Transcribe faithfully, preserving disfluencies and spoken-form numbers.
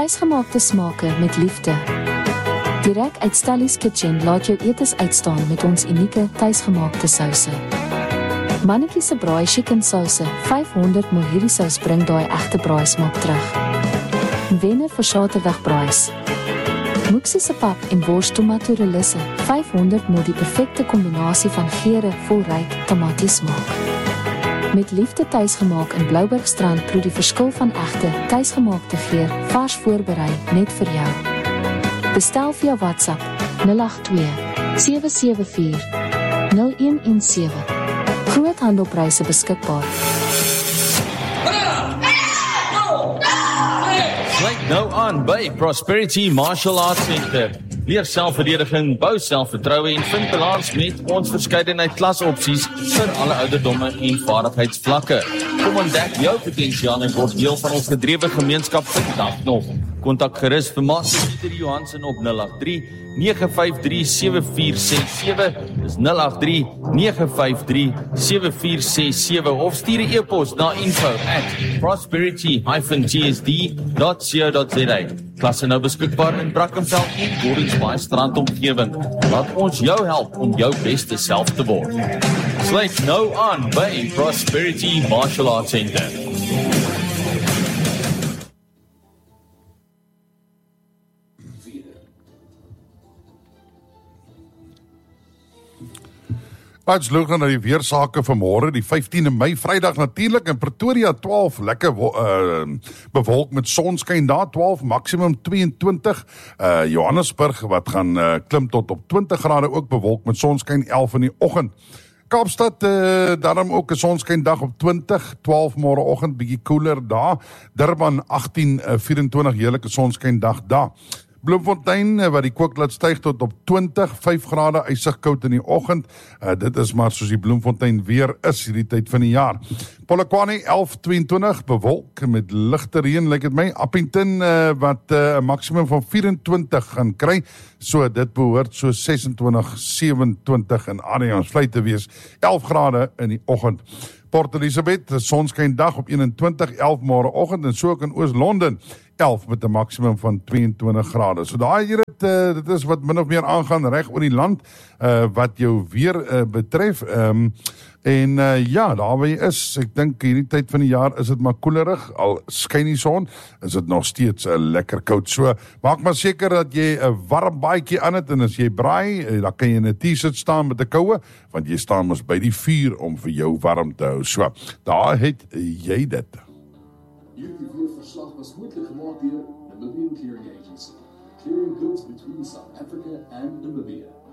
Tuisgemaakte smake met liefde. Direk uit Stellies Kitchen laat jou etes uitstaan met ons unieke tuisgemaakte souse. Mannetjie se braai chicken souse, vyfhonderd milliliter hierdie sous bring daai egte braai smaak terug. Wenner vir Saterdag braais. Moeksie se pap en wors tomato relisse, vyfhonderd milliliter die perfekte kombinasie van geure vol ryk tomaties-smaak. Met liefde tuisgemaak in Bloubergstrand proe die verskil van egte, tuisgemaakte geur, vars voorberei, net vir jou. Bestel via WhatsApp nul agt twee sewe sewe vier nul een een sewe. Groot handelpryse beskikbaar. Sluit nou aan by Prosperity Martial Arts Center. Leer selfverdediging, bou selfvertroue en vind balans met ons verskeidenheid klasopsies vir alle ouderdomme en vaardigheidsvlakke. Kom ontdek jou potensiaal en word deel van ons gedrewe gemeenskap vandag nog. Kontak gerus vir Master Pieter Johansen op nul agt drie nege vyf drie sewe vier ses sewe, dis nul agt drie nege vyf drie sewe vier ses sewe of stuur 'n e-pos na info at prosperity dash t s d dot co dot z a. Klasse nou beskikbaar in Brackenfell en Gordons Bay Strand omgewing. Laat ons jou help om jou beste self te word. Sluit nou aan by Prosperity Martial Arts Center. Ons loop na die weersake van môre, die vyftiende Mei, Vrydag natuurlik in Pretoria twaalf, lekker uh, bewolk met sonskyn daar, twaalf, maksimum tweeëntwintig. Uh, Johannesburg wat gaan uh, klim tot op twintig grade, ook bewolk met sonskyn, elf in die oggend. Kaapstad, uh, daarom ook 'n sonskyn dag op twintig, twaalf môreoggend, bietjie koeler daar. Durban agtien, uh, vyf-en-twintig, heerlike sonskyn dag daar. Bloemfontein, wat die kook laat styg tot op twintig, vyf grade, ysig koud in die oggend. Uh, dit is maar soos die Bloemfontein weer is hierdie tyd van die jaar. Polokwane elf tweeëntwintig, bewolk met ligte reën, lyk dit my. Appington, uh, wat 'n uh, maksimum van vyf-en-twintig gaan kry, so dit behoort so ses-en-twintig, sewe-en-twintig in Adriansvlei te wees, elf grade in die oggend. Port Elizabeth, sonskyn dag op eenentwintig, elf môreoggend en so ook in Oos-London, elf met 'n maksimum van tweeëntwintig grade. So daai hier dit, uh, dit is wat min of meer aangaan reg oor die land, uh, wat jou weer uh, betref. Um, en uh, ja, daar waar jy is, ek dink hierdie tyd van die jaar is dit maar koelerig, al skyn die son, is dit nog steeds uh, lekker koud. So maak maar seker dat jy 'n uh, warm baadjie aan het, en as jy braai, uh, dan kan jy in 'n T-shirt staan met 'n koue, want jy staan mos by die vuur om vir jou warm te hou. So, daar het jy dit. Hierdie weerverslag was moontlik gemaak deur Namibian Clearing Agency, clearing goods between South Africa and Namibia.